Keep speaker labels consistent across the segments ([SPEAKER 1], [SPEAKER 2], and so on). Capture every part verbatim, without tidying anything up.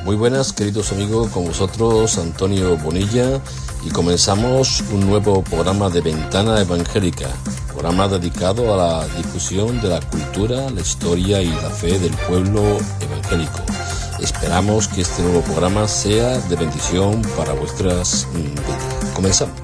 [SPEAKER 1] Muy buenas, queridos amigos, con vosotros Antonio Bonilla, y comenzamos un nuevo programa de Ventana Evangélica, programa dedicado a la difusión de la cultura, la historia y la fe del pueblo evangélico. Esperamos que este nuevo programa sea de bendición para vuestras vidas. Comenzamos.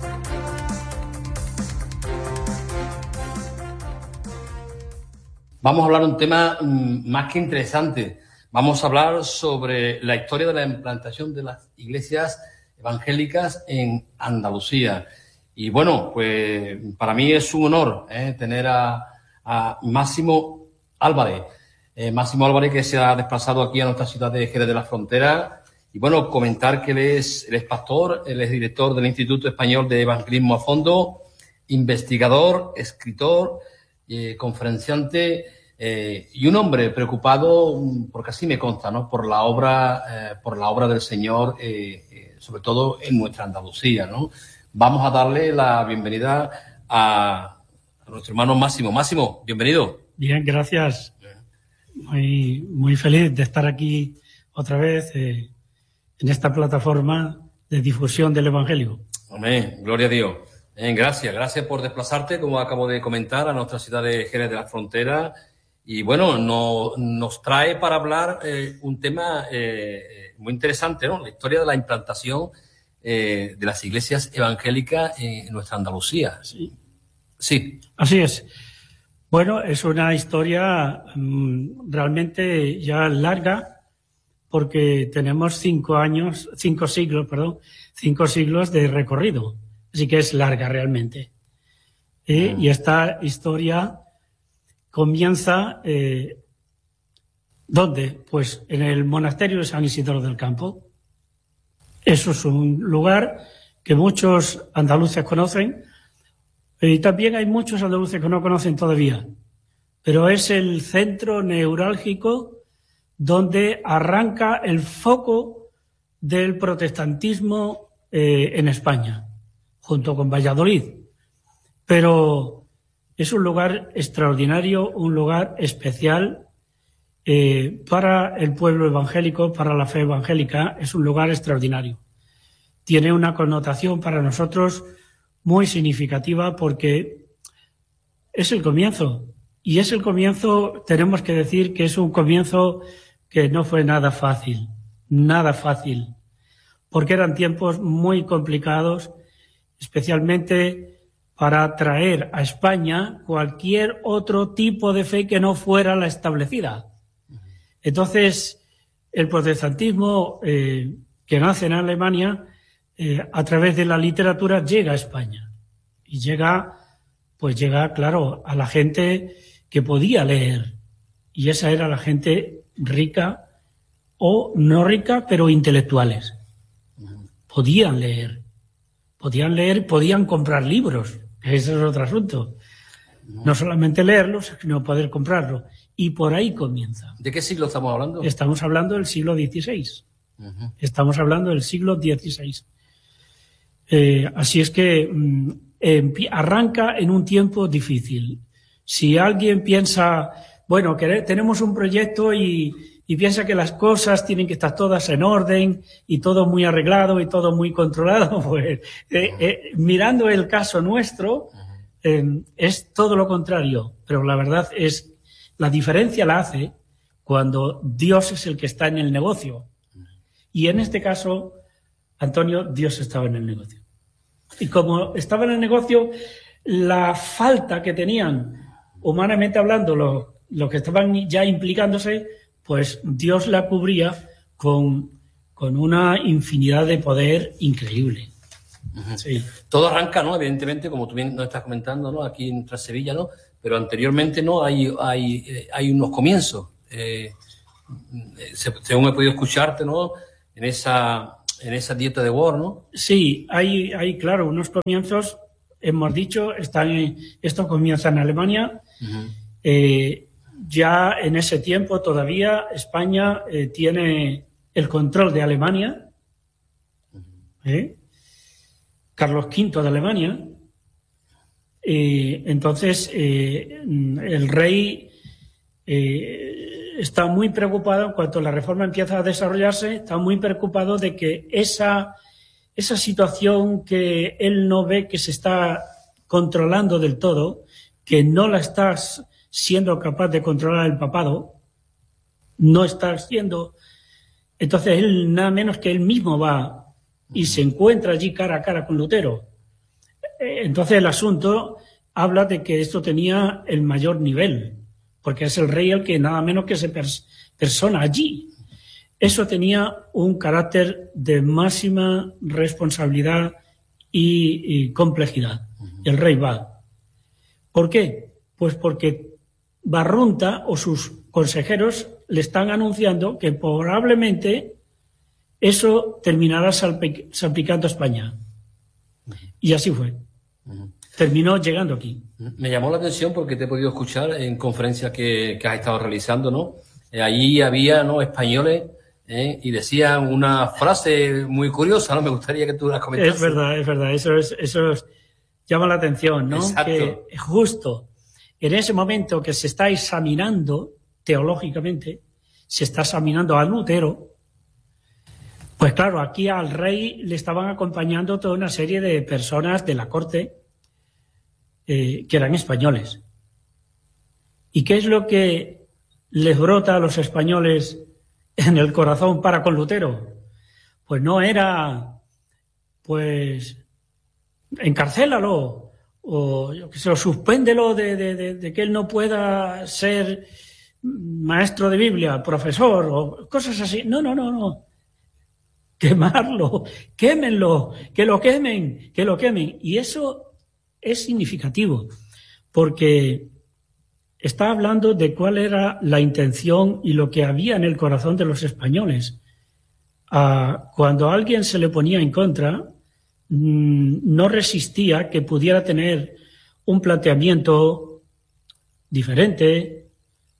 [SPEAKER 2] Vamos a hablar de un tema mmm, más que interesante. Vamos a hablar sobre la historia de la implantación de las iglesias evangélicas en Andalucía. Y bueno, pues para mí es un honor eh, tener a, a Máximo Álvarez. Eh, Máximo Álvarez, que se ha desplazado aquí a nuestra ciudad de Jerez de la Frontera. Y bueno, comentar que él es, él es pastor, él es director del Instituto Español de Evangelismo a Fondo, investigador, escritor, eh, conferenciante, Eh, y un hombre preocupado, porque así me consta, ¿no?, por la obra, eh, por la obra del Señor, eh, eh, sobre todo en nuestra Andalucía, ¿no? Vamos a darle la bienvenida a, a nuestro hermano Máximo. Máximo, bienvenido.
[SPEAKER 3] Bien, gracias. Muy, muy feliz de estar aquí otra vez eh, en esta plataforma de difusión del Evangelio.
[SPEAKER 2] Amén, gloria a Dios. Bien, gracias, gracias por desplazarte, como acabo de comentar, a nuestra ciudad de Jerez de la Frontera. Y bueno, no, nos trae para hablar eh, un tema eh, muy interesante, ¿no? La historia de la implantación eh, de las iglesias evangélicas en nuestra Andalucía.
[SPEAKER 3] Sí.
[SPEAKER 2] Sí.
[SPEAKER 3] Así es. Bueno, es una historia mmm, realmente ya larga, porque tenemos cinco años, cinco siglos, perdón, cinco siglos de recorrido. Así que es larga realmente. Eh, mm. Y esta historia comienza, eh, ¿dónde? Pues en el monasterio de San Isidoro del Campo. Eso es un lugar que muchos andaluces conocen, y también hay muchos andaluces que no conocen todavía, pero es el centro neurálgico donde arranca el foco del protestantismo eh, en España, junto con Valladolid. Pero es un lugar extraordinario, un lugar especial eh, para el pueblo evangélico, para la fe evangélica. Es un lugar extraordinario. Tiene una connotación para nosotros muy significativa, porque es el comienzo. Y es el comienzo, tenemos que decir que es un comienzo que no fue nada fácil, nada fácil, porque eran tiempos muy complicados, especialmente para traer a España cualquier otro tipo de fe que no fuera la establecida. Entonces, el protestantismo eh, que nace en Alemania, eh, a través de la literatura, llega a España. Y llega, pues llega, claro, a la gente que podía leer. Y esa era la gente rica, o no rica, pero intelectuales. Podían leer. Podían leer, podían comprar libros. Ese es otro asunto. No solamente leerlos, sino poder comprarlo. Y por ahí comienza.
[SPEAKER 2] ¿De qué siglo estamos hablando?
[SPEAKER 3] Estamos hablando del siglo dieciséis. Uh-huh. Estamos hablando del siglo dieciséis. Eh, así es que mm, eh, arranca en un tiempo difícil. Si alguien piensa, bueno, que tenemos un proyecto y, y piensa que las cosas tienen que estar todas en orden y todo muy arreglado y todo muy controlado, pues eh, eh, mirando el caso nuestro eh, es todo lo contrario. Pero la verdad es, la diferencia la hace cuando Dios es el que está en el negocio. Y en este caso, Antonio, Dios estaba en el negocio. Y como estaba en el negocio, la falta que tenían, humanamente hablando, los, los que estaban ya implicándose, pues Dios la cubría con, con una infinidad de poder increíble.
[SPEAKER 2] Uh-huh. Sí. Todo arranca, ¿no? Evidentemente, como tú bien nos estás comentando, ¿no?, aquí en Tras Sevilla, ¿no? Pero anteriormente, ¿no?, hay, hay, hay unos comienzos. Eh, según he podido escucharte, ¿no?, en esa, en esa dieta de Wort, ¿no?
[SPEAKER 3] Sí, hay, hay, claro, unos comienzos, hemos dicho, están, esto comienza en Alemania. Uh-huh. Eh, Ya en ese tiempo todavía España eh, tiene el control de Alemania. ¿Eh? Carlos quinto de Alemania. Eh, entonces, eh, el rey eh, está muy preocupado, en cuanto la reforma empieza a desarrollarse, está muy preocupado de que esa, esa situación que él no ve que se está controlando del todo, que no la estás siendo capaz de controlar el papado, no está siendo... Entonces él, nada menos que él mismo va y se encuentra allí cara a cara con Lutero. Entonces el asunto habla de que esto tenía el mayor nivel, porque es el rey el que nada menos que se pers- persona allí. Eso tenía un carácter de máxima responsabilidad y, y complejidad. Uh-huh. El rey va. ¿Por qué? Pues porque Barrunta o sus consejeros le están anunciando que probablemente eso terminará salpic- salpicando a España. Uh-huh. Y así fue. Uh-huh. Terminó llegando aquí.
[SPEAKER 2] Me llamó la atención porque te he podido escuchar en conferencias que, que has estado realizando, ¿no? Eh, allí había, ¿no?, españoles eh, y decían una frase muy curiosa, ¿no? Me gustaría que tú la comentaras.
[SPEAKER 3] Es verdad, es verdad. Eso es, eso es, llama la atención, ¿no?
[SPEAKER 2] Exacto.
[SPEAKER 3] Que justo en ese momento que se está examinando teológicamente, se está examinando a Lutero, pues claro, aquí al rey le estaban acompañando toda una serie de personas de la corte eh, que eran españoles. ¿Y qué es lo que les brota a los españoles en el corazón para con Lutero? Pues no era, pues, encarcélalo, o yo qué sé, o suspéndelo de, de, de, de que él no pueda ser maestro de Biblia, profesor, o cosas así. No, no, no, no. Quemarlo, quémenlo, que lo quemen, que lo quemen. Y eso es significativo, porque está hablando de cuál era la intención y lo que había en el corazón de los españoles. Ah, cuando a alguien se le ponía en contra, mmm, no resistía que pudiera tener un planteamiento diferente.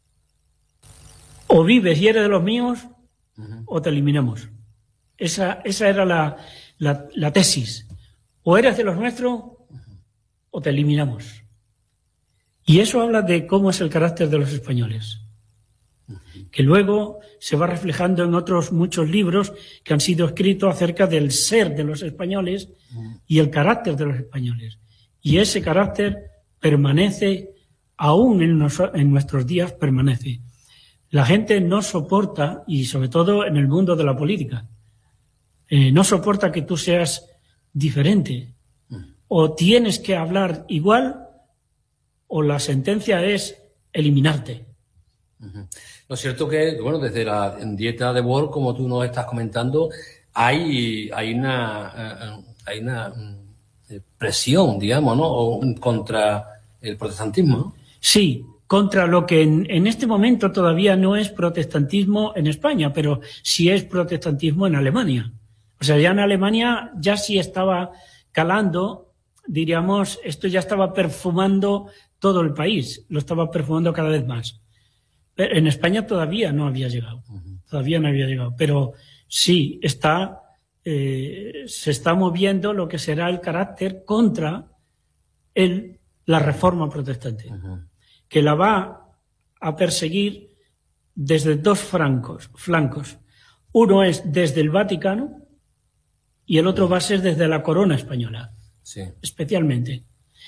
[SPEAKER 3] O vives y eres de los míos, uh-huh, o te eliminamos. Esa, esa era la, la, la tesis. O eres de los nuestros, uh-huh, o te eliminamos. Y eso habla de cómo es el carácter de los españoles, uh-huh, que luego se va reflejando en otros muchos libros que han sido escritos acerca del ser de los españoles, uh-huh, y el carácter de los españoles. Y ese carácter permanece, aún en, nos, en nuestros días permanece. La gente no soporta, y sobre todo en el mundo de la política, eh, no soporta que tú seas diferente. O tienes que hablar igual, o la sentencia es eliminarte.
[SPEAKER 2] Uh-huh. Lo cierto que, bueno, desde la dieta de World, como tú nos estás comentando, hay, hay una, uh, hay una uh, presión, digamos, ¿no?, contra el protestantismo, ¿no?
[SPEAKER 3] Sí. Contra lo que en, en este momento todavía no es protestantismo en España, pero sí es protestantismo en Alemania. O sea, ya en Alemania ya sí estaba calando, diríamos, esto ya estaba perfumando todo el país, lo estaba perfumando cada vez más. Pero en España todavía no había llegado, todavía no había llegado, pero sí está, eh, se está moviendo lo que será el carácter contra el, la reforma protestante. Uh-huh. Que la va a perseguir desde dos flancos, flancos. Uno es desde el Vaticano y el otro va a ser desde la corona española, sí, especialmente.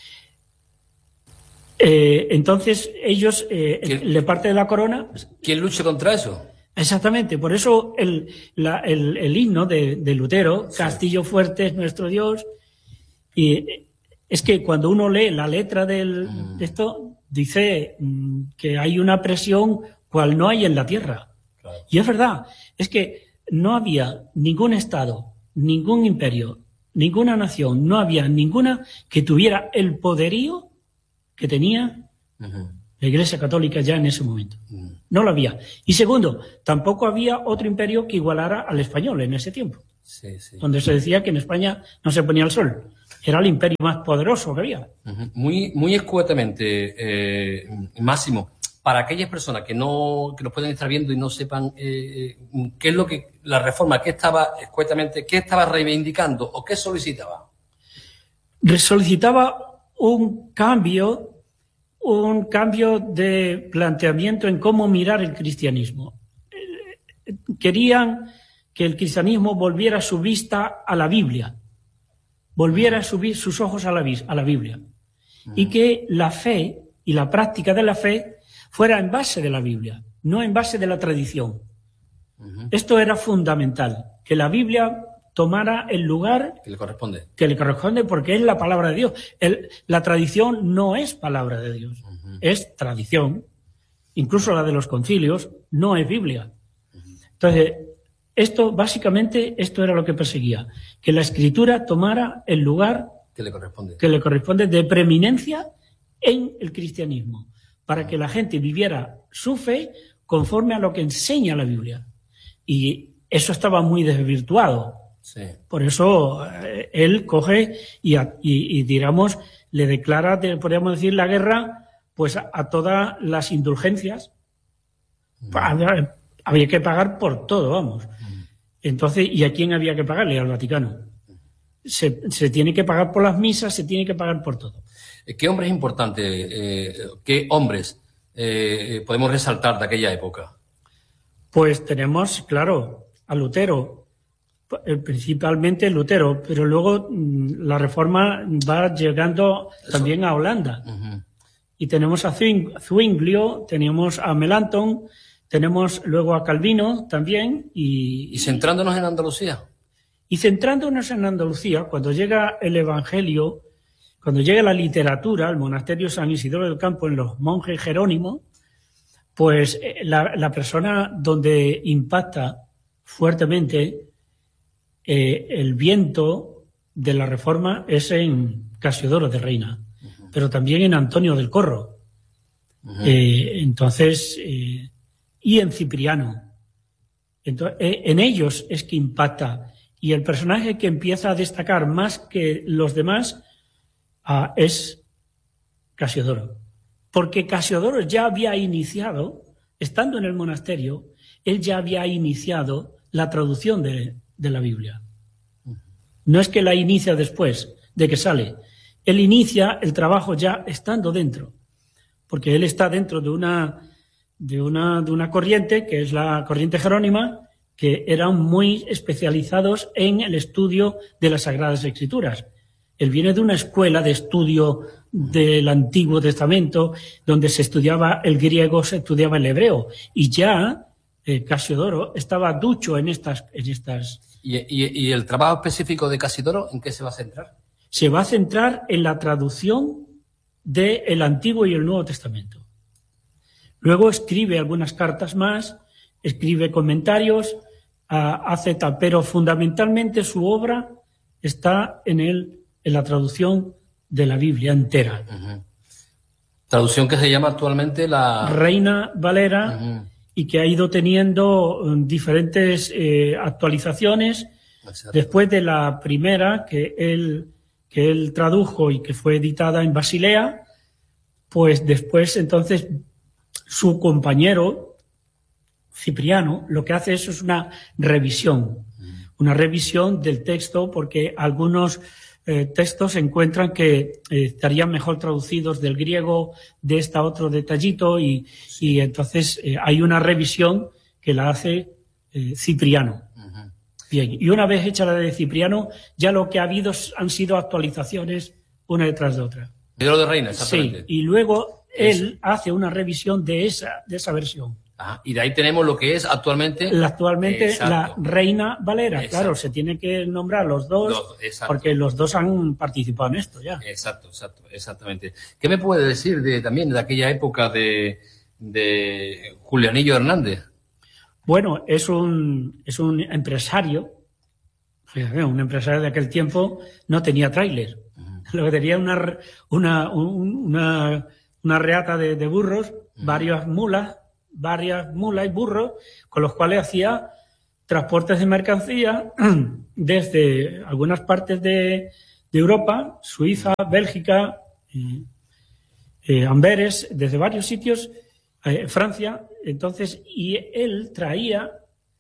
[SPEAKER 3] Eh, entonces, ellos, eh, le parte de la corona...
[SPEAKER 2] ¿Quién lucha contra eso?
[SPEAKER 3] Exactamente, por eso el, la, el, el himno de, de Lutero, sí, Castillo fuerte es nuestro Dios, y es que cuando uno lee la letra del, mm. de esto... dice que hay una presión cual no hay en la tierra. Claro. Y es verdad, es que no había ningún estado, ningún imperio, ninguna nación, no había ninguna que tuviera el poderío que tenía uh-huh, la Iglesia Católica ya en ese momento. Uh-huh. No lo había. Y segundo, tampoco había otro imperio que igualara al español en ese tiempo. Sí, sí. Donde se decía que en España no se ponía el sol. Era el imperio más poderoso que había.
[SPEAKER 2] Muy, muy escuetamente, eh, Máximo, para aquellas personas que no, que nos pueden estar viendo y no sepan eh, qué es lo que la reforma, qué estaba escuetamente, qué estaba reivindicando o qué solicitaba.
[SPEAKER 3] Solicitaba un cambio un cambio de planteamiento en cómo mirar el cristianismo. Querían que el cristianismo volviera su vista a la Biblia, volviera a subir sus ojos a la, a la Biblia, y que la fe y la práctica de la fe fuera en base de la Biblia, no en base de la tradición. Uh-huh. Esto era fundamental, que la Biblia tomara el lugar
[SPEAKER 2] que le corresponde,
[SPEAKER 3] que le corresponde porque es la palabra de Dios. El, la tradición no es palabra de Dios, uh-huh. es tradición. Incluso la de los concilios no es Biblia. Uh-huh. Entonces, esto básicamente esto era lo que perseguía, que la Escritura tomara el lugar
[SPEAKER 2] que le corresponde,
[SPEAKER 3] que le corresponde de preeminencia en el cristianismo, para uh-huh. que la gente viviera su fe conforme a lo que enseña la Biblia. Y eso estaba muy desvirtuado. Sí. Por eso eh, él coge y, a, y, y, digamos, le declara, de, podríamos decir, la guerra pues a, a todas las indulgencias. Uh-huh. Había, había que pagar por todo, vamos. Uh-huh. Entonces, ¿y a quién había que pagarle? Al Vaticano. Se, se tiene que pagar por las misas, se tiene que pagar por todo.
[SPEAKER 2] ¿Qué hombres importantes, eh, qué hombres eh, podemos resaltar de aquella época?
[SPEAKER 3] Pues tenemos, claro, a Lutero, principalmente Lutero, pero luego la Reforma va llegando también a Holanda. Uh-huh. Y tenemos a Zwinglio, tenemos a Melanchthon, tenemos luego a Calvino también. Y,
[SPEAKER 2] ¿Y centrándonos en Andalucía?
[SPEAKER 3] Y centrándonos en Andalucía, cuando llega el Evangelio, cuando llega la literatura, el monasterio San Isidoro del Campo, en los monjes jerónimos, pues la, la persona donde impacta fuertemente eh, el viento de la Reforma es en Casiodoro de Reina, uh-huh. pero también en Antonio del Corro. Uh-huh. Eh, entonces, eh, y en Cipriano. Entonces, eh, en ellos es que impacta. Y el personaje que empieza a destacar más que los demás uh, es Casiodoro. Porque Casiodoro ya había iniciado, estando en el monasterio, él ya había iniciado la traducción de, de la Biblia. No es que la inicia después de que sale. Él inicia el trabajo ya estando dentro. Porque él está dentro de una, de una, de una corriente, que es la corriente jerónima, que eran muy especializados en el estudio de las Sagradas Escrituras. Él viene de una escuela de estudio del Antiguo Testamento, donde se estudiaba el griego, se estudiaba el hebreo, y ya eh, Casiodoro estaba ducho en estas... En estas...
[SPEAKER 2] ¿Y, y, ¿Y el trabajo específico de Casiodoro en qué se va a centrar?
[SPEAKER 3] Se va a centrar en la traducción del Antiguo y el Nuevo Testamento. Luego escribe algunas cartas más, escribe comentarios, uh, hace tal, pero fundamentalmente su obra está en, el, en la traducción de la Biblia entera.
[SPEAKER 2] Uh-huh. Traducción que se llama actualmente la...
[SPEAKER 3] Reina Valera, uh-huh. y que ha ido teniendo um, diferentes eh, actualizaciones. Exacto. Después de la primera que él, que él tradujo y que fue editada en Basilea, pues después entonces su compañero Cipriano lo que hace eso es una revisión, uh-huh. una revisión del texto, porque algunos Eh, textos se encuentran que eh, estarían mejor traducidos del griego, de esta otro detallito, y, y entonces eh, hay una revisión que la hace eh, Cipriano. Uh-huh. Bien, y una vez hecha la de Cipriano, ya lo que ha habido han sido actualizaciones una detrás de otra.
[SPEAKER 2] Pedro de Reina, exactamente.
[SPEAKER 3] Sí, y luego él Eso. hace una revisión de esa, de esa versión.
[SPEAKER 2] Ajá. Y de ahí tenemos lo que es actualmente...
[SPEAKER 3] La, actualmente exacto. la Reina Valera. Exacto. Claro, se tiene que nombrar los dos, dos porque los dos han participado en esto ya.
[SPEAKER 2] Exacto, exacto, exactamente. ¿Qué me puede decir de, también de aquella época de, de Julianillo Hernández?
[SPEAKER 3] Bueno, es un, es un empresario, un empresario de aquel tiempo, no tenía tráiler. Uh-huh. Lo que tenía una, una, una, una reata de, de burros, uh-huh. varias mulas, varias mulas y burros, con los cuales hacía transportes de mercancía desde algunas partes de, de Europa, Suiza, Bélgica, eh, eh, Amberes, desde varios sitios, eh, Francia. Entonces, y él traía,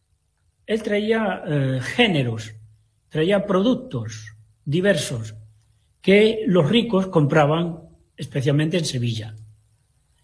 [SPEAKER 3] él traía eh, géneros, traía productos diversos que los ricos compraban, especialmente en Sevilla.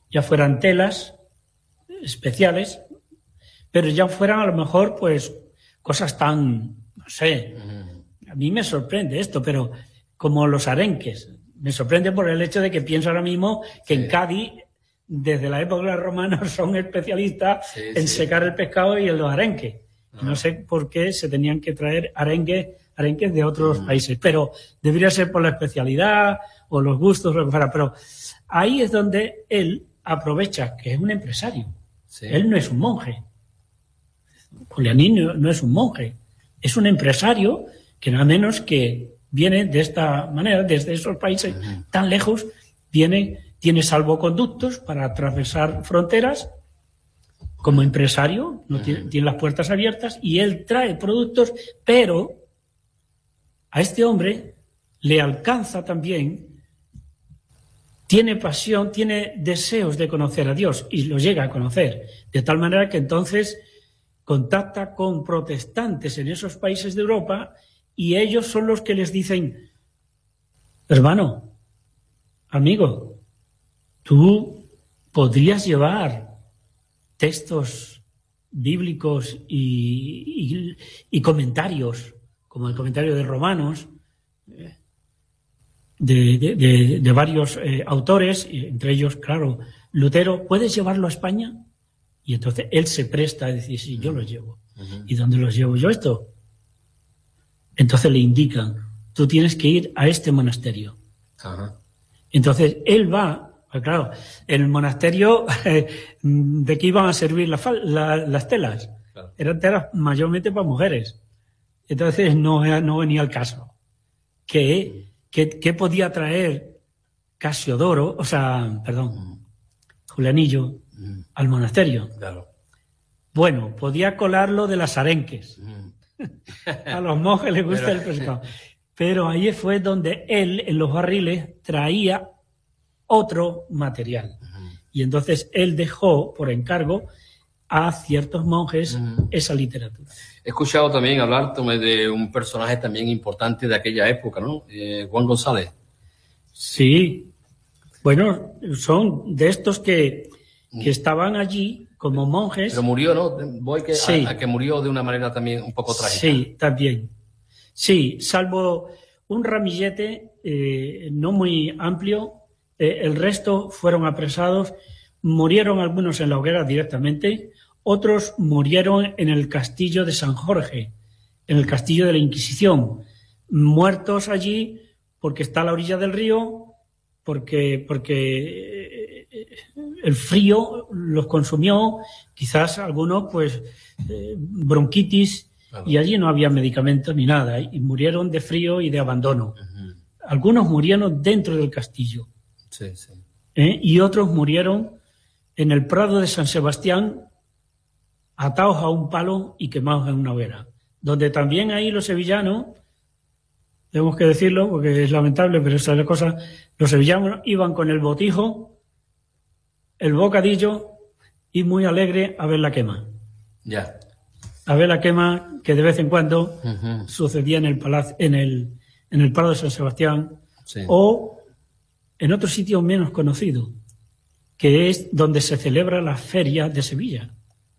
[SPEAKER 3] ya fueran telas especiales, pero ya fueran a lo mejor pues cosas tan, no sé, a mí me sorprende esto, pero como los arenques, me sorprende por el hecho de que pienso ahora mismo que sí. en Cádiz, desde la época de los romanos, son especialistas sí, en sí. secar el pescado y en los arenques. No. no sé por qué se tenían que traer arenques, arenques de otros mm. países, pero debería ser por la especialidad o los gustos, lo que fuera. Pero ahí es donde él aprovecha que es un empresario. Sí. Él no es un monje. Julianín no, no es un monje. Es un empresario que nada menos que viene de esta manera, desde esos países uh-huh. tan lejos, viene, tiene salvoconductos para atravesar fronteras. Como empresario, no uh-huh. tiene, tiene las puertas abiertas y él trae productos, pero a este hombre le alcanza también, tiene pasión, tiene deseos de conocer a Dios y lo llega a conocer, de tal manera que entonces contacta con protestantes en esos países de Europa y ellos son los que les dicen, hermano, amigo, tú podrías llevar textos bíblicos y, y, y comentarios, como el comentario de Romanos, de, de, de, de varios eh, autores, entre ellos, claro, Lutero, ¿puedes llevarlo a España? Y entonces él se presta a decir, sí, yo lo llevo. Uh-huh. ¿Y dónde los llevo yo esto? Entonces le indican, tú tienes que ir a este monasterio. Uh-huh. Entonces él va, pues claro, en el monasterio, ¿de qué iban a servir la, la, las telas? Claro. Eran telas mayormente para mujeres. Entonces no, no venía al caso. ¿Qué, qué, qué podía traer Casiodoro, o sea, perdón, uh-huh. Julianillo, uh-huh. al monasterio?
[SPEAKER 2] Claro.
[SPEAKER 3] Bueno, podía colarlo de las arenques. Uh-huh. A los monjes les gusta pero, el pescado. Pero ahí fue donde él, en los barriles, traía otro material. Uh-huh. Y entonces él dejó por encargo a ciertos monjes uh-huh. esa literatura.
[SPEAKER 2] He escuchado también hablar de un personaje también importante de aquella época, ¿no? Eh, Juan González.
[SPEAKER 3] Sí. Bueno, son de estos que, que estaban allí como monjes.
[SPEAKER 2] Pero murió, ¿no? Voy que, sí. a, a que murió de una manera también un poco trágica.
[SPEAKER 3] Sí, también. Sí, salvo un ramillete eh, no muy amplio, eh, el resto fueron apresados, murieron algunos en la hoguera directamente, otros murieron en el castillo de San Jorge, en el castillo de la Inquisición, muertos allí porque está a la orilla del río, porque, porque el frío los consumió, quizás algunos pues eh, bronquitis, claro. Y allí no había medicamentos ni nada, y murieron de frío y de abandono. Uh-huh. Algunos murieron dentro del castillo,
[SPEAKER 2] sí, sí.
[SPEAKER 3] ¿Eh? Y otros murieron en el Prado de San Sebastián, atados a un palo y quemados en una hoguera, donde también ahí los sevillanos, tenemos que decirlo porque es lamentable, pero esa es la cosa, los sevillanos iban con el botijo, el bocadillo y muy alegre a ver la quema.
[SPEAKER 2] Ya.
[SPEAKER 3] A ver la quema que de vez en cuando uh-huh. sucedía en el palacio, en el, en el Prado de San Sebastián, sí. O en otro sitio menos conocido, que es donde se celebra la feria de Sevilla.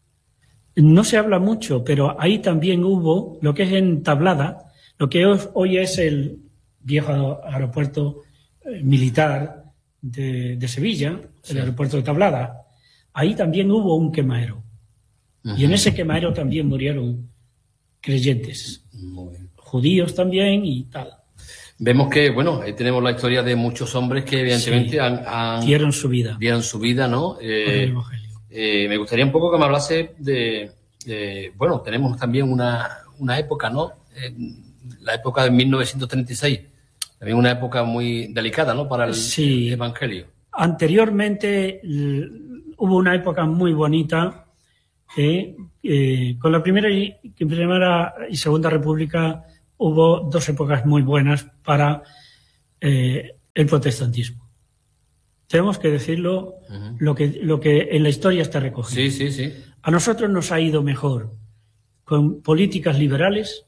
[SPEAKER 3] No se habla mucho, pero ahí también hubo lo que es en Tablada, lo que hoy es el viejo aeropuerto militar de, de Sevilla, sí. El aeropuerto de Tablada. Ahí también hubo un quemadero. Uh-huh. Y en ese quemadero también murieron creyentes, judíos también y tal.
[SPEAKER 2] Vemos que, bueno, ahí tenemos la historia de muchos hombres que evidentemente sí. han, han...
[SPEAKER 3] Dieron su vida.
[SPEAKER 2] Dieron su vida, ¿no? Eh, eh, me gustaría un poco que me hablase de... de bueno, tenemos también una, una época, ¿no? Eh, la época de mil novecientos treinta y seis. También una época muy delicada, ¿no? Para el, sí. el Evangelio.
[SPEAKER 3] Anteriormente l- hubo una época muy bonita. Eh, eh, con la primera y, primera y segunda república hubo dos épocas muy buenas para eh, el protestantismo. Tenemos que decirlo, uh-huh. lo que lo que en la historia está recogido.
[SPEAKER 2] Sí, sí, sí.
[SPEAKER 3] A nosotros nos ha ido mejor con políticas liberales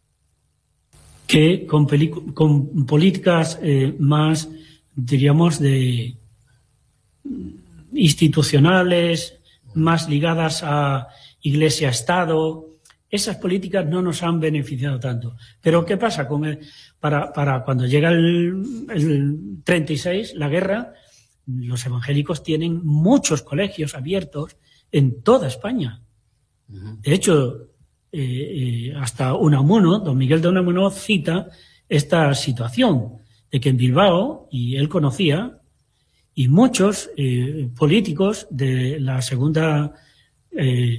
[SPEAKER 3] que con, pelic- con políticas eh, más, diríamos, de institucionales, más ligadas a Iglesia-Estado. Esas políticas no nos han beneficiado tanto. Pero ¿qué pasa? Con el, para, para cuando llega el, el treinta y seis, la guerra, los evangélicos tienen muchos colegios abiertos en toda España. De hecho, eh, eh, hasta Unamuno, don Miguel de Unamuno, cita esta situación de que en Bilbao, y él conocía, y muchos eh, políticos de la segunda eh,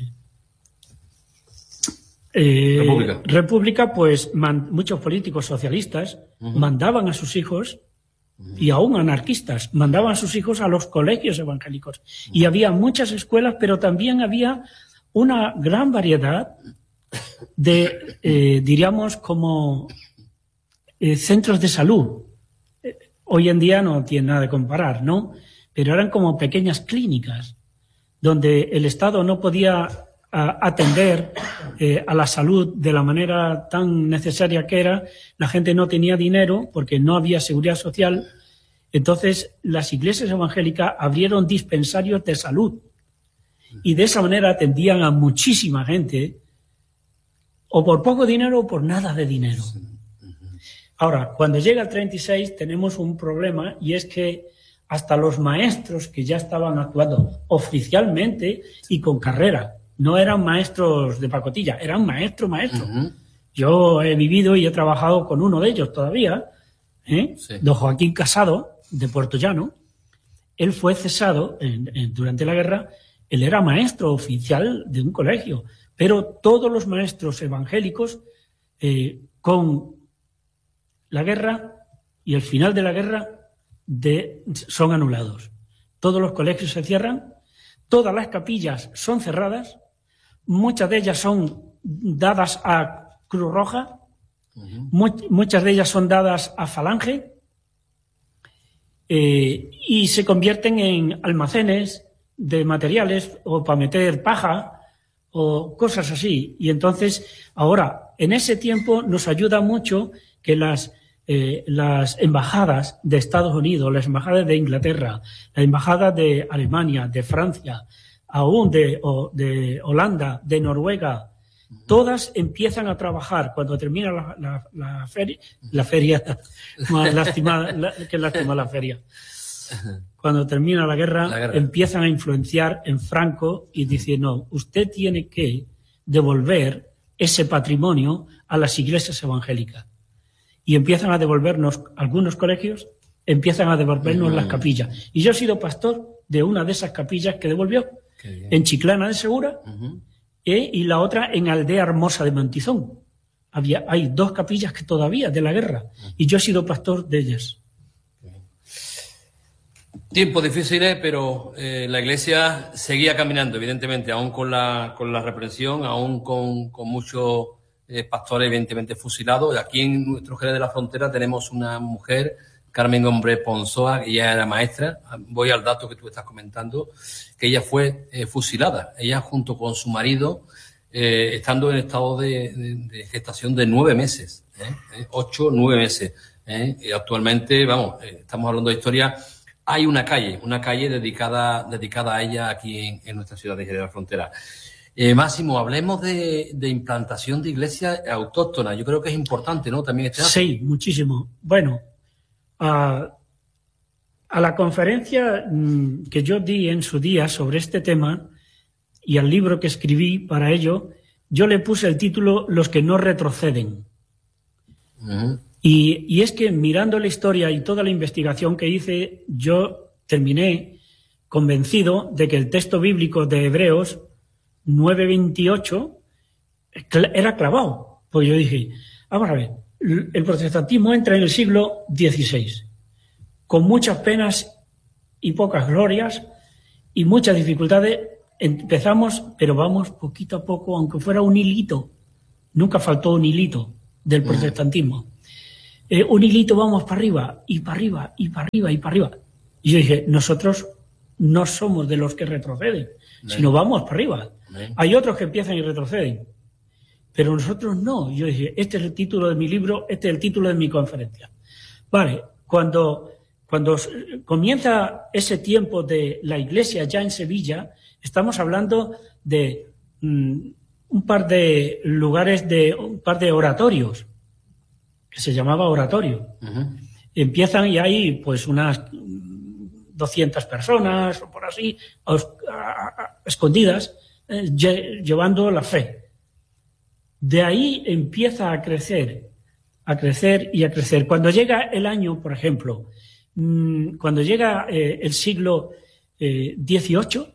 [SPEAKER 3] eh, República. República, pues man, muchos políticos socialistas uh-huh. mandaban a sus hijos, uh-huh. y aún anarquistas, mandaban a sus hijos a los colegios evangélicos. Uh-huh. Y había muchas escuelas, pero también había una gran variedad de, eh, diríamos, como eh, centros de salud. Hoy en día no tiene nada de comparar, ¿no? Pero eran como pequeñas clínicas donde el Estado no podía a, atender eh, a la salud de la manera tan necesaria que era. La gente no tenía dinero porque no había seguridad social. Entonces, las iglesias evangélicas abrieron dispensarios de salud y de esa manera atendían a muchísima gente, o por poco dinero o por nada de dinero. Ahora, cuando llega el treinta y seis tenemos un problema, y es que hasta los maestros que ya estaban actuando oficialmente y con carrera, no eran maestros de pacotilla, eran maestro, maestro. Uh-huh. Yo he vivido y he trabajado con uno de ellos todavía, ¿eh? Sí. Don Joaquín Casado, de Puerto Llano. Él fue cesado en, en, durante la guerra. Él era maestro oficial de un colegio, pero todos los maestros evangélicos eh, con la guerra y el final de la guerra de, son anulados. Todos los colegios se cierran, todas las capillas son cerradas, muchas de ellas son dadas a Cruz Roja, uh-huh. mu- muchas de ellas son dadas a Falange, eh, y se convierten en almacenes de materiales o para meter paja o cosas así. Y entonces, ahora, en ese tiempo nos ayuda mucho que las, eh, las embajadas de Estados Unidos, las embajadas de Inglaterra, las embajadas de Alemania, de Francia, aún de, o, de Holanda, de Noruega, todas empiezan a trabajar cuando termina la, la, la feria, la feria, más lastimada, la, que lástima la feria. Cuando termina la guerra, la guerra, empiezan a influenciar en Franco y dicen, no, usted tiene que devolver ese patrimonio a las iglesias evangélicas. Y empiezan a devolvernos algunos colegios, empiezan a devolvernos uh-huh. las capillas. Y yo he sido pastor de una de esas capillas que devolvió, en Chiclana de Segura, uh-huh. eh, y la otra en Aldea Hermosa de Mantizón. Había, hay dos capillas que todavía de la guerra, uh-huh. y yo he sido pastor de ellas.
[SPEAKER 2] Tiempos difíciles, pero eh, la Iglesia seguía caminando, evidentemente, aún con la con la represión, aún con, con muchos eh, pastores, evidentemente, fusilados. Aquí en nuestro Jerez de la Frontera tenemos una mujer, Carmen Hombre Ponzoa, que ella era maestra. Voy al dato que tú estás comentando, que ella fue eh, fusilada. Ella, junto con su marido, eh, estando en estado de, de, de gestación de nueve meses, ¿eh? ¿Eh? ocho, nueve meses. ¿eh? Y actualmente, vamos, eh, estamos hablando de historia. Hay una calle, una calle dedicada dedicada a ella aquí en, en nuestra ciudad de Jerez de la Frontera. Eh, Máximo, hablemos de, de implantación de iglesias autóctonas. Yo creo que es importante, ¿no? También este dato.
[SPEAKER 3] Sí, muchísimo. Bueno, a, a la conferencia mmm, que yo di en su día sobre este tema y al libro que escribí para ello, yo le puse el título Los que no retroceden. Uh-huh. Y, y es que mirando la historia y toda la investigación que hice, yo terminé convencido de que el texto bíblico de Hebreos nueve veintiocho era clavado. Pues yo dije, vamos a ver, el protestantismo entra en el siglo dieciséis, con muchas penas y pocas glorias y muchas dificultades. Empezamos, pero vamos poquito a poco, aunque fuera un hilito. Nunca faltó un hilito del protestantismo. Eh, un hilito vamos para arriba, y para arriba, y para arriba, y para arriba. Y yo dije, nosotros no somos de los que retroceden, no. sino vamos para arriba. No. Hay otros que empiezan y retroceden, pero nosotros no. Yo dije, este es el título de mi libro, este es el título de mi conferencia. Vale, cuando Cuando comienza ese tiempo de la iglesia ya en Sevilla, estamos hablando de um, un par de lugares, de un par de oratorios, que se llamaba oratorio. Uh-huh. Empiezan y hay pues unas doscientas personas, o por así, a, a, a, escondidas, eh, lle, llevando la fe. De ahí empieza a crecer, a crecer y a crecer. Cuando llega el año, por ejemplo, mmm, cuando llega eh, el siglo eh, dieciocho,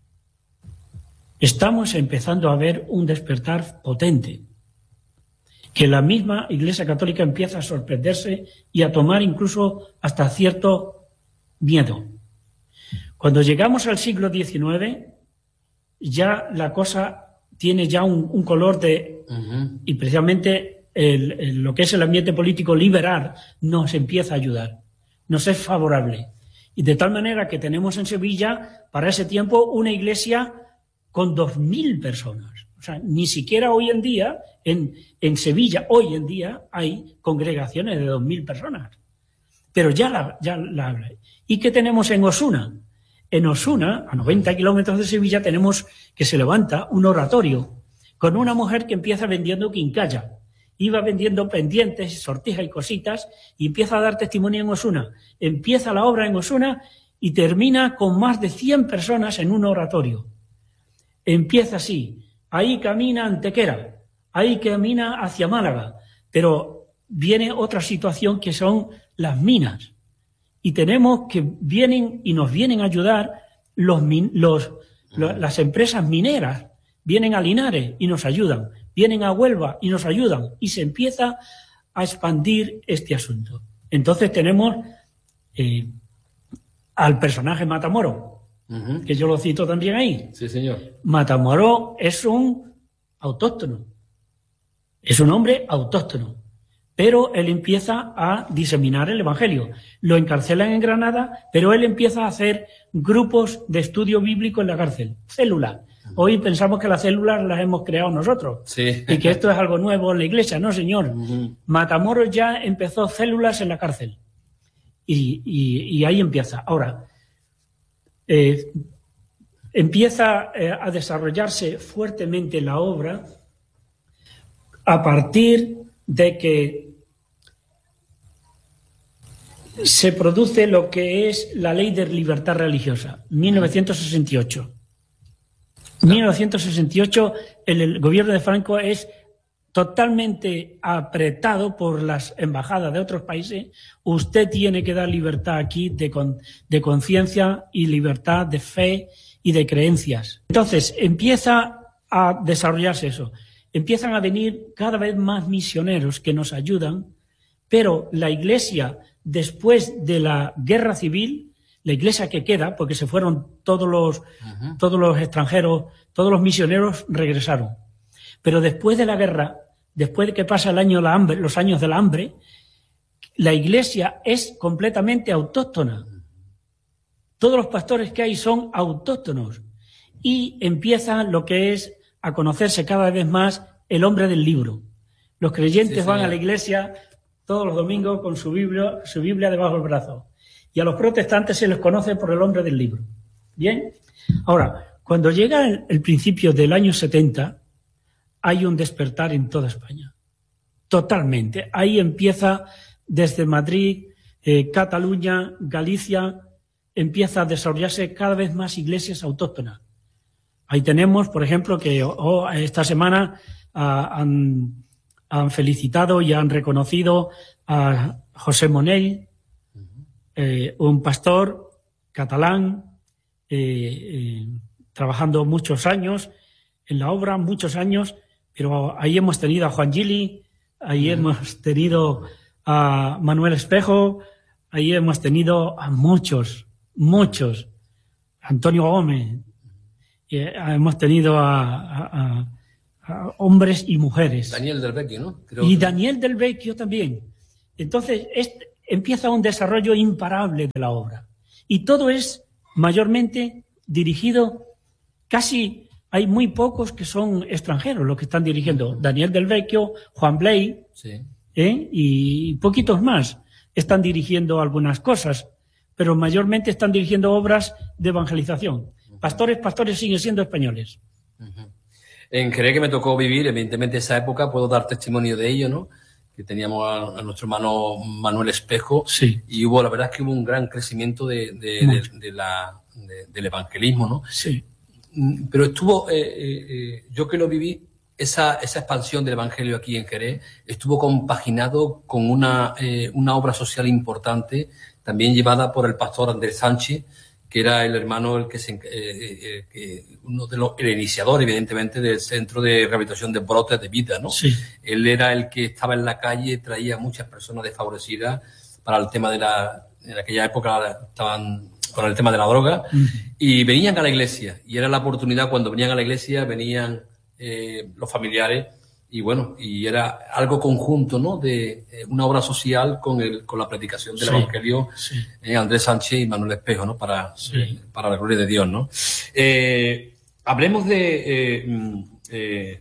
[SPEAKER 3] estamos empezando a ver un despertar potente, que la misma Iglesia Católica empieza a sorprenderse y a tomar incluso hasta cierto miedo. Cuando llegamos al siglo diecinueve, ya la cosa tiene ya un, un color de... Uh-huh. Y precisamente el, el, lo que es el ambiente político liberal nos empieza a ayudar, nos es favorable. Y de tal manera que tenemos en Sevilla, para ese tiempo, una iglesia con dos mil personas. O sea, ni siquiera hoy en día, en, en Sevilla, hoy en día, hay congregaciones de dos mil personas. Pero ya la, ya la habla. ¿Y qué tenemos en Osuna? En Osuna, a noventa kilómetros de Sevilla, tenemos que se levanta un oratorio con una mujer que empieza vendiendo quincalla. Iba vendiendo pendientes, sortijas y cositas, y empieza a dar testimonio en Osuna. Empieza la obra en Osuna y termina con más de cien personas en un oratorio. Empieza así. Ahí camina Antequera, ahí camina hacia Málaga, pero viene otra situación que son las minas. Y tenemos que vienen y nos vienen a ayudar los, los, los, las empresas mineras, vienen a Linares y nos ayudan, vienen a Huelva y nos ayudan, y se empieza a expandir este asunto. Entonces tenemos eh, al personaje Matamoro, Uh-huh. que yo lo cito también ahí.
[SPEAKER 2] Sí, señor.
[SPEAKER 3] Matamoro es un autóctono, es un hombre autóctono, pero él empieza a diseminar el Evangelio. Lo encarcelan en Granada, pero él empieza a hacer grupos de estudio bíblico en la cárcel, células. Uh-huh. Hoy pensamos que las células las hemos creado nosotros,
[SPEAKER 2] sí.
[SPEAKER 3] y que esto es algo nuevo en la iglesia. No, señor. Uh-huh. Matamoro ya empezó células en la cárcel, y, y, y ahí empieza. Ahora, Eh, empieza eh, a desarrollarse fuertemente la obra a partir de que se produce lo que es la Ley de Libertad Religiosa, mil novecientos sesenta y ocho. mil novecientos sesenta y ocho, el, el gobierno de Franco es totalmente apretado por las embajadas de otros países. Usted tiene que dar libertad aquí de, con, de conciencia y libertad de fe y de creencias. Entonces empieza a desarrollarse eso. Empiezan a venir cada vez más misioneros que nos ayudan, pero la iglesia, después de la guerra civil, la iglesia que queda, porque se fueron todos los, uh-huh. todos los extranjeros, todos los misioneros regresaron. Pero después de la guerra, después de que pasa el año la hambre, los años de la hambre, la iglesia es completamente autóctona. Todos los pastores que hay son autóctonos. Y empieza lo que es a conocerse cada vez más el hombre del libro. Los creyentes sí, van a la iglesia todos los domingos con su Biblia, su Biblia debajo del brazo. Y a los protestantes se les conoce por el hombre del libro. ¿Bien? Ahora, cuando llega el, el principio del año setenta, hay un despertar en toda España. Totalmente. Ahí empieza desde Madrid, eh, Cataluña, Galicia, empieza a desarrollarse cada vez más iglesias autóctonas. Ahí tenemos, por ejemplo, que oh, esta semana ah, han, han felicitado y han reconocido a José Monell, eh, un pastor catalán, eh, eh, trabajando muchos años en la obra, muchos años, pero ahí hemos tenido a Juan Gili, ahí uh-huh. hemos tenido a Manuel Espejo, ahí hemos tenido a muchos, muchos, Antonio Gómez, eh, hemos tenido a, a, a hombres y mujeres.
[SPEAKER 2] Daniel del Vecchio, ¿no? Creo
[SPEAKER 3] y
[SPEAKER 2] que...
[SPEAKER 3] Daniel del Vecchio también. Entonces, este, empieza un desarrollo imparable de la obra. Y todo es mayormente dirigido, casi hay muy pocos que son extranjeros los que están dirigiendo. Daniel del Vecchio, Juan Blay,
[SPEAKER 2] sí.
[SPEAKER 3] ¿eh? y poquitos más están dirigiendo algunas cosas. pero mayormente están dirigiendo obras de evangelización. Pastores, pastores siguen siendo españoles.
[SPEAKER 2] Uh-huh. En Jerez, que me tocó vivir, evidentemente, esa época, puedo dar testimonio de ello, ¿no? Que teníamos a, a nuestro hermano Manuel Espejo,
[SPEAKER 3] sí.
[SPEAKER 2] Y hubo, la verdad es que hubo un gran crecimiento de, de, de, de la, de, del evangelismo, ¿no?
[SPEAKER 3] Sí.
[SPEAKER 2] Pero estuvo, eh, eh, yo que lo viví, esa, esa expansión del evangelio aquí en Jerez estuvo compaginado con una, eh, una obra social importante, también llevada por el pastor Andrés Sánchez, que era el hermano, el que se, eh, eh, que uno de los, el iniciador, evidentemente, del Centro de Rehabilitación de Brotes de Vida, ¿no?
[SPEAKER 3] Sí.
[SPEAKER 2] Él era el que estaba en la calle, traía a muchas personas desfavorecidas para el tema de la, en aquella época estaban con el tema de la droga, uh-huh. Y venían a la iglesia, y era la oportunidad, cuando venían a la iglesia, venían eh, los familiares, y bueno, y era algo conjunto, ¿no? De eh, una obra social con el con la predicación del sí, evangelio, sí. eh, Andrés Sánchez y Manuel Espejo, ¿no? Para, sí. eh, para la gloria de Dios, ¿no? Eh, hablemos de eh, eh,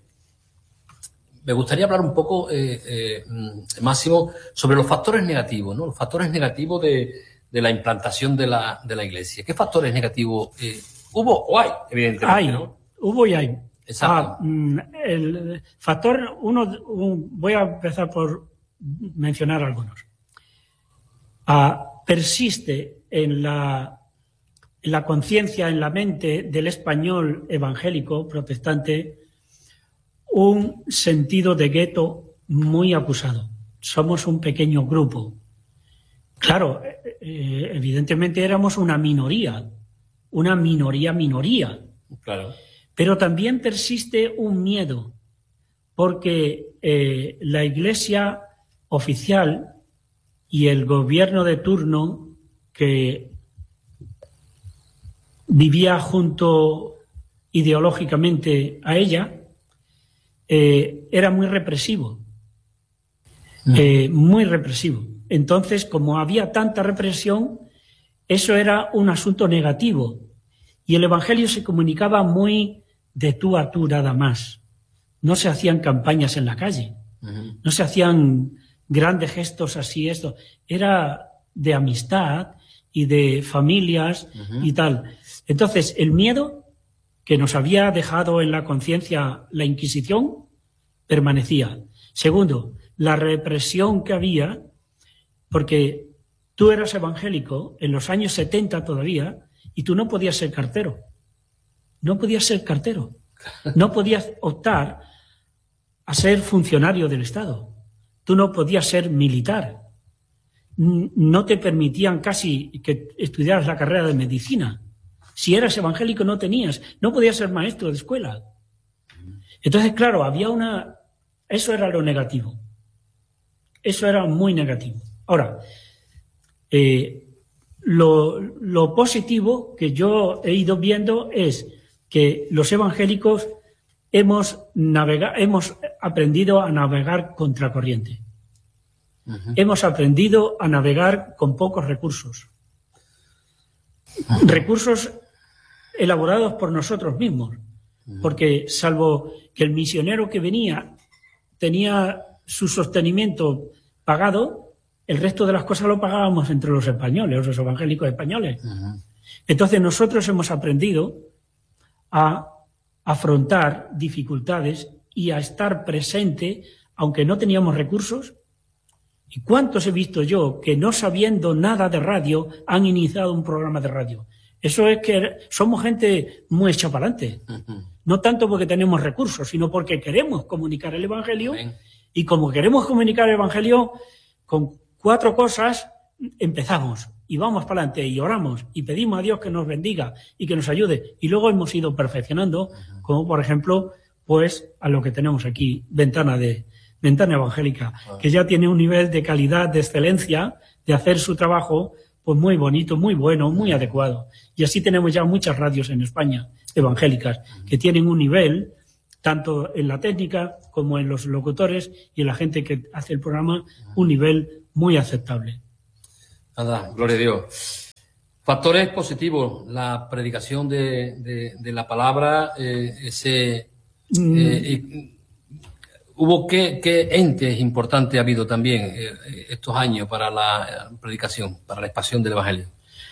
[SPEAKER 2] me gustaría hablar un poco, eh, eh, Máximo, sobre los factores negativos, ¿no? Los factores negativos de, de la implantación de la de la iglesia. ¿Qué factores negativos eh, hubo o hay, evidentemente?
[SPEAKER 3] Hay,
[SPEAKER 2] ¿no?
[SPEAKER 3] Hubo y hay.
[SPEAKER 2] Exacto.
[SPEAKER 3] Ah, el factor uno, un, voy a empezar por mencionar algunos. Ah, persiste en la, en la conciencia, en la mente del español evangélico protestante, un sentido de gueto muy acusado. Somos un pequeño grupo. Claro, eh, evidentemente éramos una minoría, una minoría minoría.
[SPEAKER 2] Claro.
[SPEAKER 3] Pero también persiste un miedo, porque eh, la Iglesia oficial y el gobierno de turno que vivía junto ideológicamente a ella eh, era muy represivo, eh, muy represivo. Entonces, como había tanta represión, eso era un asunto negativo y el Evangelio se comunicaba muy de tú a tú nada más. No se hacían campañas en la calle, uh-huh. No se hacían grandes gestos así, esto. Era de amistad y de familias, uh-huh. Y tal. Entonces, el miedo que nos había dejado en la conciencia la Inquisición permanecía. Segundo, la represión que había, porque tú eras evangélico en los años setenta todavía y tú no podías ser cartero. No podías ser cartero, no podías optar a ser funcionario del Estado, tú no podías ser militar, no te permitían casi que estudiaras la carrera de medicina. Si eras evangélico no tenías, no podías ser maestro de escuela. Entonces, claro, había una... Eso era lo negativo, eso era muy negativo. Ahora, eh, lo, lo positivo que yo he ido viendo es que los evangélicos hemos, navega, hemos aprendido a navegar contracorriente. Uh-huh. Hemos aprendido a navegar con pocos recursos. Uh-huh. Recursos elaborados por nosotros mismos. Uh-huh. Porque salvo que el misionero que venía tenía su sostenimiento pagado, el resto de las cosas lo pagábamos entre los españoles, los evangélicos españoles. Uh-huh. Entonces nosotros hemos aprendido a afrontar dificultades y a estar presente, aunque no teníamos recursos. ¿Y cuántos he visto yo que, no sabiendo nada de radio, han iniciado un programa de radio? Eso es que somos gente muy hecha para adelante. Uh-huh. No tanto porque tenemos recursos, sino porque queremos comunicar el Evangelio. Amén. Y como queremos comunicar el Evangelio, con cuatro cosas empezamos. Y vamos para adelante y oramos y pedimos a Dios que nos bendiga y que nos ayude. Y luego hemos ido perfeccionando, uh-huh. Como por ejemplo, pues a lo que tenemos aquí, Ventana de Ventana Evangélica, uh-huh. Que ya tiene un nivel de calidad, de excelencia, de hacer su trabajo, pues muy bonito, muy bueno, muy uh-huh. adecuado. Y así tenemos ya muchas radios en España, evangélicas, uh-huh. que tienen un nivel, tanto en la técnica como en los locutores y en la gente que hace el programa, uh-huh. un nivel muy aceptable.
[SPEAKER 2] Nada, gloria a Dios. Factores positivos, la predicación de, de, de la palabra, eh, ese mm. eh, hubo qué, qué entes importantes ha habido también eh, estos años para la predicación, para la expansión del Evangelio.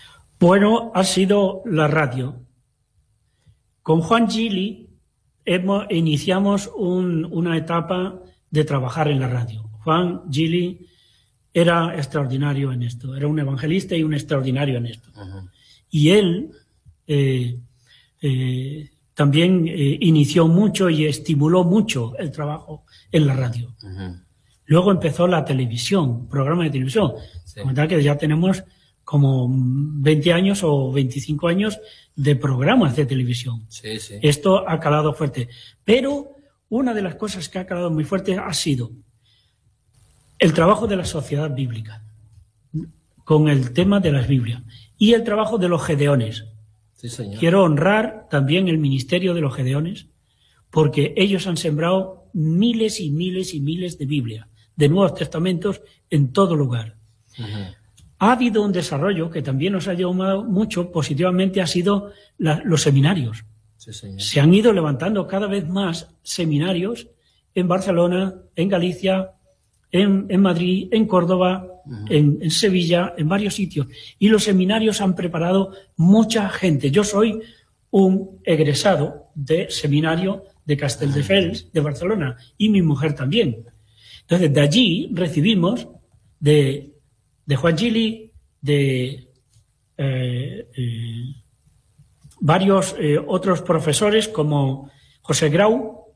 [SPEAKER 3] Bueno, ha sido la radio. Con Juan Gili hemos, iniciamos un, una etapa de trabajar en la radio. Juan Gili era extraordinario en esto, era un evangelista y un extraordinario en esto. Uh-huh. Y él eh, eh, también eh, inició mucho y estimuló mucho el trabajo en la radio. Uh-huh. Luego empezó la televisión, programa de televisión. Sí. Comentar que ya tenemos como veinte años o veinticinco años de programas de televisión.
[SPEAKER 2] Sí, sí.
[SPEAKER 3] Esto ha calado fuerte. Pero una de las cosas que ha calado muy fuerte ha sido el trabajo de la sociedad bíblica con el tema de las Biblias y el trabajo de los gedeones.
[SPEAKER 2] Sí, señor.
[SPEAKER 3] Quiero honrar también el ministerio de los gedeones porque ellos han sembrado miles y miles y miles de Biblias, de Nuevos Testamentos en todo lugar. Uh-huh. Ha habido un desarrollo que también nos ha llamado mucho positivamente, ha sido la, los seminarios.
[SPEAKER 2] Sí, señor.
[SPEAKER 3] Se han ido levantando cada vez más seminarios en Barcelona, en Galicia, en, en Madrid, en Córdoba, uh-huh. en, en Sevilla, en varios sitios. Y los seminarios han preparado mucha gente. Yo soy un egresado de seminario de Castelldefels, de Barcelona, y mi mujer también. Entonces, de allí recibimos de... de Juan Gili, de eh, eh, varios eh, otros profesores como José Grau,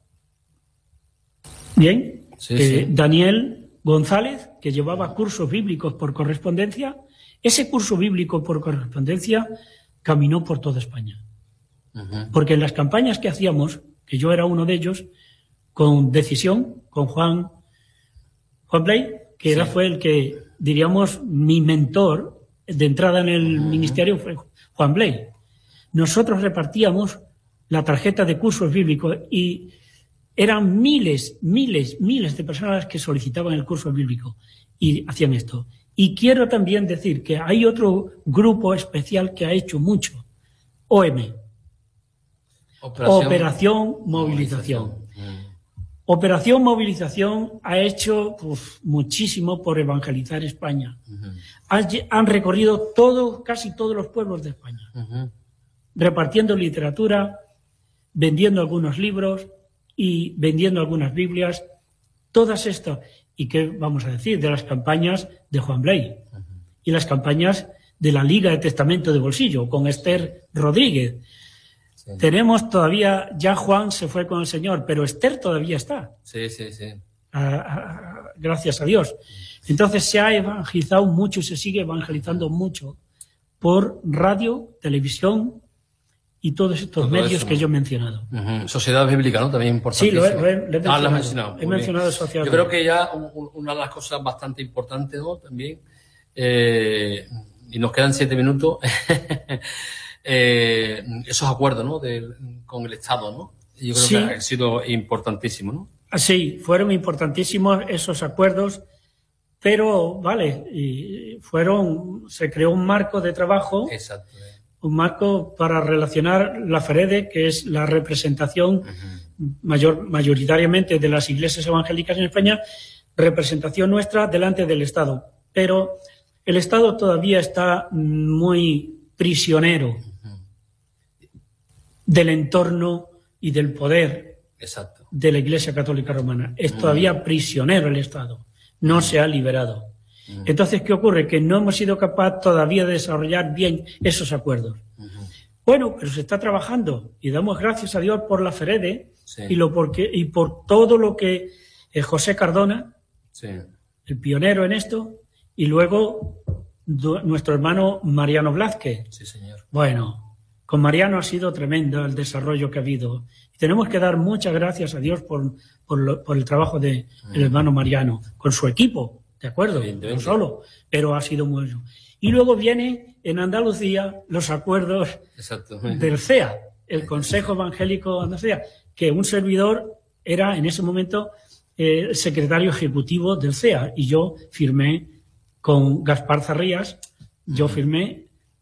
[SPEAKER 3] bien,
[SPEAKER 2] sí,
[SPEAKER 3] eh,
[SPEAKER 2] sí.
[SPEAKER 3] Daniel González, que llevaba cursos bíblicos por correspondencia. Ese curso bíblico por correspondencia caminó por toda España. Uh-huh. Porque en las campañas que hacíamos, que yo era uno de ellos, con Decisión, con Juan, Juan Blay, que sí. era, fue el que... diríamos, mi mentor de entrada en el uh-huh. ministerio fue Juan Blay. Nosotros repartíamos la tarjeta de cursos bíblicos y eran miles, miles, miles de personas que solicitaban el curso bíblico y hacían esto. Y quiero también decir que hay otro grupo especial que ha hecho mucho, O M, Operación, Operación Movilización. Movilización. Operación Movilización ha hecho pues, muchísimo por evangelizar España. Uh-huh. Han, han recorrido todo, casi todos los pueblos de España, uh-huh. repartiendo literatura, vendiendo algunos libros y vendiendo algunas Biblias. Todas estas, y qué vamos a decir, de las campañas de Juan Blay uh-huh. y las campañas de la Liga de Testamento de Bolsillo con Esther Rodríguez. Sí. Tenemos todavía, ya Juan se fue con el Señor, pero Esther todavía está.
[SPEAKER 2] Sí, sí, sí.
[SPEAKER 3] Ah, ah, gracias a Dios. Entonces se ha evangelizado mucho y se sigue evangelizando mucho por radio, televisión y todos estos Todo medios eso, que ¿no? yo he mencionado.
[SPEAKER 2] Uh-huh. Sociedad Bíblica, ¿no? También importante.
[SPEAKER 3] Sí, lo he, lo he, lo he mencionado.
[SPEAKER 2] Ah, lo he mencionado.
[SPEAKER 3] He mencionado sociedad.
[SPEAKER 2] Yo creo que ya un, una de las cosas bastante importantes, ¿no? También, eh, y nos quedan siete minutos, eh, esos acuerdos, ¿no? De, con el Estado, ¿no? Yo creo sí. que ha sido importantísimo, ¿no?
[SPEAKER 3] Sí, fueron importantísimos esos acuerdos, pero, vale, y fueron, se creó un marco de trabajo.
[SPEAKER 2] Exacto.
[SPEAKER 3] Un marco para relacionar la FEREDE, que es la representación uh-huh. mayor, mayoritariamente de las iglesias evangélicas en España, representación nuestra delante del Estado. Pero el Estado todavía está muy prisionero uh-huh. del entorno y del poder
[SPEAKER 2] Exacto.
[SPEAKER 3] de la Iglesia Católica Romana. Es uh-huh. todavía prisionero el Estado, no uh-huh. se ha liberado. Entonces, ¿qué ocurre? Que no hemos sido capaces todavía de desarrollar bien esos acuerdos. Uh-huh. Bueno, pero se está trabajando y damos gracias a Dios por la FEREDE sí. y, lo porque, y por todo lo que eh, José Cardona,
[SPEAKER 2] sí.
[SPEAKER 3] el pionero en esto, y luego du- nuestro hermano Mariano Blázquez.
[SPEAKER 2] Sí, señor.
[SPEAKER 3] Bueno, con Mariano ha sido tremendo el desarrollo que ha habido. Y tenemos que dar muchas gracias a Dios por, por, lo, por el trabajo del uh-huh. hermano Mariano, con su equipo. De acuerdo, no solo, pero ha sido muy bueno. Y luego viene en Andalucía los acuerdos
[SPEAKER 2] Exacto.
[SPEAKER 3] del C E A, el Consejo Evangélico de Andalucía, que un servidor era en ese momento eh, el secretario ejecutivo del C E A y yo firmé con Gaspar Zarrías, yo firmé